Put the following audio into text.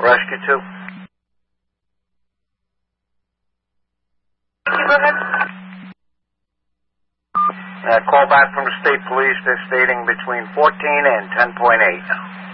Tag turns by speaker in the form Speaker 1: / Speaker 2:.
Speaker 1: Rescue 2.
Speaker 2: Go ahead.
Speaker 1: Call back from the state police. They're stating between 14 and 10.8.